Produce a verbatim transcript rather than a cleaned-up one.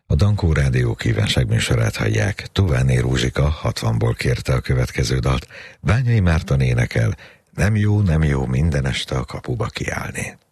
A Dankó Rádió kívánságműsorát hallják. Tuváné Rózsika hatvanból kérte a következő dalt. Bányai Márton énekel: nem jó, nem jó minden este a kapuba kiállni.